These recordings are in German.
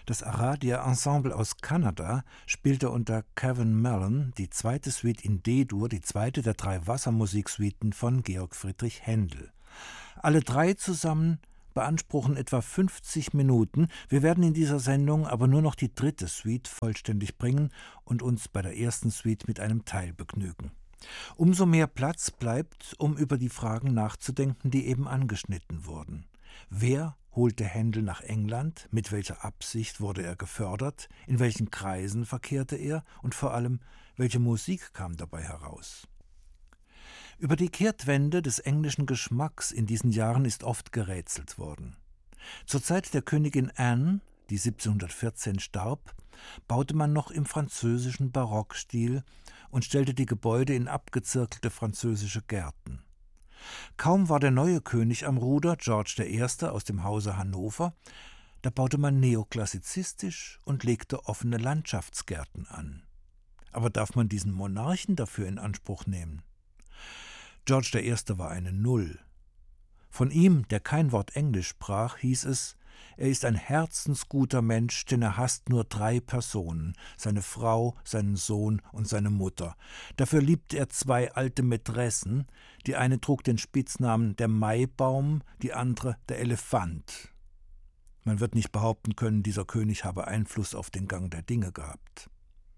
Das Aradia Ensemble aus Kanada spielte unter Kevin Mellon die zweite Suite in D-Dur, die zweite der 3 Wassermusiksuiten von Georg Friedrich Händel. Alle 3 zusammen beanspruchen etwa 50 Minuten. Wir werden in dieser Sendung aber nur noch die 3. Suite vollständig bringen und uns bei der ersten Suite mit einem Teil begnügen. Umso mehr Platz bleibt, um über die Fragen nachzudenken, die eben angeschnitten wurden. Wer holte Händel nach England? Mit welcher Absicht wurde er gefördert? In welchen Kreisen verkehrte er? Und vor allem, welche Musik kam dabei heraus? Über die Kehrtwende des englischen Geschmacks in diesen Jahren ist oft gerätselt worden. Zur Zeit der Königin Anne, die 1714 starb, baute man noch im französischen Barockstil und stellte die Gebäude in abgezirkelte französische Gärten. Kaum war der neue König am Ruder, George I. aus dem Hause Hannover, da baute man neoklassizistisch und legte offene Landschaftsgärten an. Aber darf man diesen Monarchen dafür in Anspruch nehmen? George I. war eine Null. Von ihm, der kein Wort Englisch sprach, hieß es, er ist ein herzensguter Mensch, denn er hasst nur 3 Personen, seine Frau, seinen Sohn und seine Mutter. Dafür liebte er 2 alte Mätressen, die eine trug den Spitznamen der Maibaum, die andere der Elefant. Man wird nicht behaupten können, dieser König habe Einfluss auf den Gang der Dinge gehabt.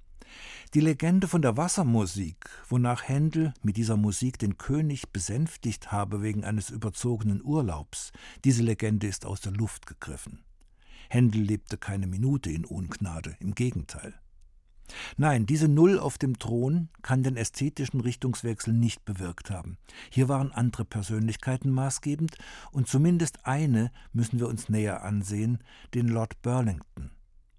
Die Legende von der Wassermusik, wonach Händel mit dieser Musik den König besänftigt habe wegen eines überzogenen Urlaubs, diese Legende ist aus der Luft gegriffen. Händel lebte keine Minute in Ungnade, im Gegenteil. Nein, diese Null auf dem Thron kann den ästhetischen Richtungswechsel nicht bewirkt haben. Hier waren andere Persönlichkeiten maßgebend und zumindest eine müssen wir uns näher ansehen, den Lord Burlington.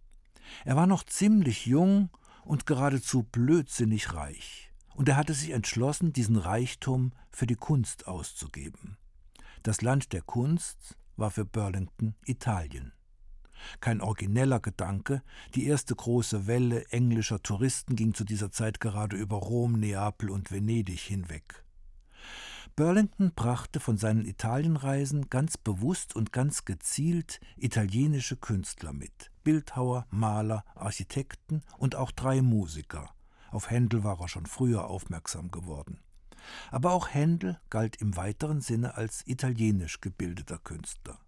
Er war noch ziemlich jung und geradezu blödsinnig reich. Und er hatte sich entschlossen, diesen Reichtum für die Kunst auszugeben. Das Land der Kunst war für Burlington Italien. Kein origineller Gedanke, die erste große Welle englischer Touristen ging zu dieser Zeit gerade über Rom, Neapel und Venedig hinweg. Burlington brachte von seinen Italienreisen ganz bewusst und ganz gezielt italienische Künstler mit. Bildhauer, Maler, Architekten und auch 3 Musiker. Auf Händel war er schon früher aufmerksam geworden. Aber auch Händel galt im weiteren Sinne als italienisch gebildeter Künstler.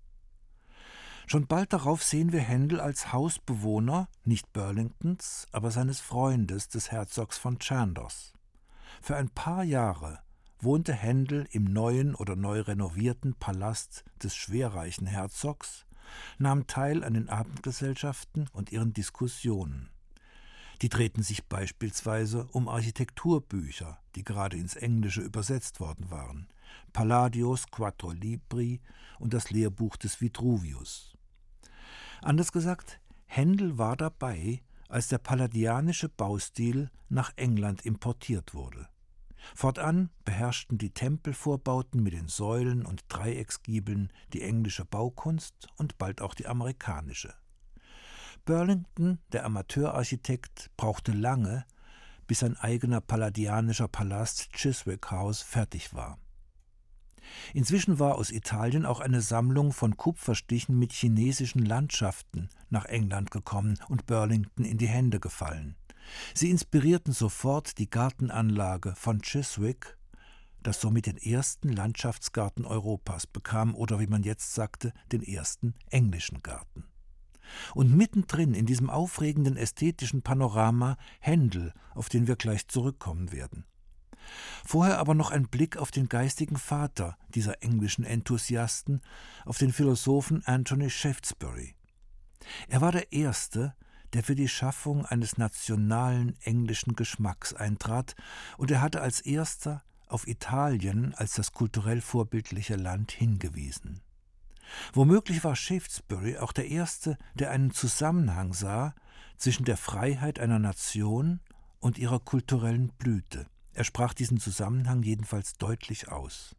Schon bald darauf sehen wir Händel als Hausbewohner, nicht Burlingtons, aber seines Freundes, des Herzogs von Chandos. Für ein paar Jahre wohnte Händel im neuen oder neu renovierten Palast des schwerreichen Herzogs, nahm teil an den Abendgesellschaften und ihren Diskussionen. Die drehten sich beispielsweise um Architekturbücher, die gerade ins Englische übersetzt worden waren, Palladios Quattro Libri und das Lehrbuch des Vitruvius. Anders gesagt, Händel war dabei, als der palladianische Baustil nach England importiert wurde. Fortan beherrschten die Tempelvorbauten mit den Säulen und Dreiecksgiebeln die englische Baukunst und bald auch die amerikanische. Burlington, der Amateurarchitekt, brauchte lange, bis sein eigener palladianischer Palast Chiswick House fertig war. Inzwischen war aus Italien auch eine Sammlung von Kupferstichen mit chinesischen Landschaften nach England gekommen und Burlington in die Hände gefallen. Sie inspirierten sofort die Gartenanlage von Chiswick, das somit den ersten Landschaftsgarten Europas bekam oder wie man jetzt sagte, den ersten englischen Garten. Und mittendrin in diesem aufregenden ästhetischen Panorama Händel, auf den wir gleich zurückkommen werden. Vorher aber noch ein Blick auf den geistigen Vater dieser englischen Enthusiasten, auf den Philosophen Anthony Shaftesbury. Er war der Erste, der für die Schaffung eines nationalen englischen Geschmacks eintrat, und er hatte als Erster auf Italien als das kulturell vorbildliche Land hingewiesen. Womöglich war Shaftesbury auch der Erste, der einen Zusammenhang sah zwischen der Freiheit einer Nation und ihrer kulturellen Blüte. Er sprach diesen Zusammenhang jedenfalls deutlich aus.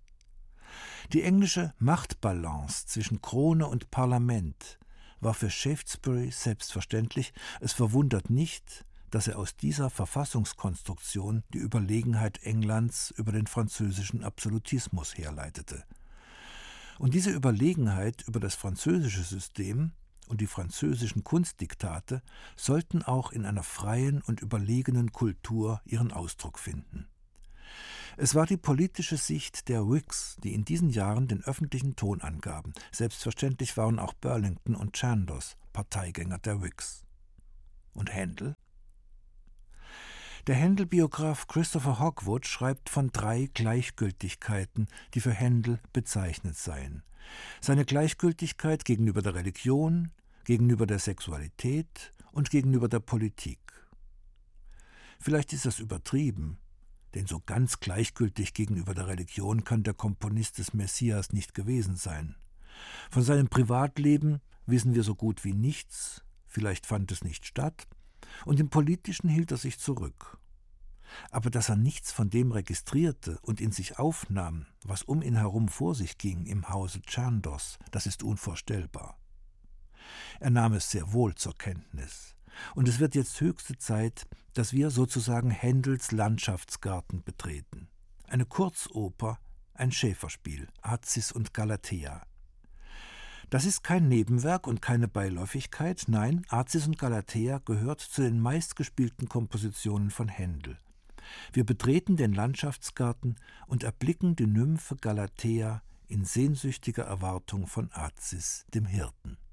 Die englische Machtbalance zwischen Krone und Parlament war für Shaftesbury selbstverständlich. Es verwundert nicht, dass er aus dieser Verfassungskonstruktion die Überlegenheit Englands über den französischen Absolutismus herleitete. Und diese Überlegenheit über das französische System und die französischen Kunstdiktate sollten auch in einer freien und überlegenen Kultur ihren Ausdruck finden. Es war die politische Sicht der Whigs, die in diesen Jahren den öffentlichen Ton angaben. Selbstverständlich waren auch Burlington und Chandos Parteigänger der Whigs. Und Händel? Der Händel-Biograf Christopher Hogwood schreibt von 3 Gleichgültigkeiten, die für Händel bezeichnet seien. Seine Gleichgültigkeit gegenüber der Religion, gegenüber der Sexualität und gegenüber der Politik. Vielleicht ist das übertrieben, denn so ganz gleichgültig gegenüber der Religion kann der Komponist des Messias nicht gewesen sein. Von seinem Privatleben wissen wir so gut wie nichts, vielleicht fand es nicht statt, und im Politischen hielt er sich zurück. Aber dass er nichts von dem registrierte und in sich aufnahm, was um ihn herum vor sich ging im Hause Chandos, das ist unvorstellbar. Er nahm es sehr wohl zur Kenntnis. Und es wird jetzt höchste Zeit, dass wir sozusagen Händels Landschaftsgarten betreten. Eine Kurzoper, ein Schäferspiel, Azis und Galatea. Das ist kein Nebenwerk und keine Beiläufigkeit, nein, Azis und Galatea gehört zu den meistgespielten Kompositionen von Händel. Wir betreten den Landschaftsgarten und erblicken die Nymphe Galatea in sehnsüchtiger Erwartung von Azis, dem Hirten.